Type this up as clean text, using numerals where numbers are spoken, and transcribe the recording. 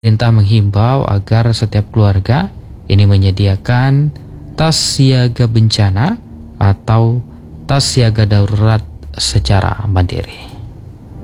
Pemerintah menghimbau agar setiap keluarga ini menyediakan tas siaga bencana atau tas siaga darurat secara mandiri.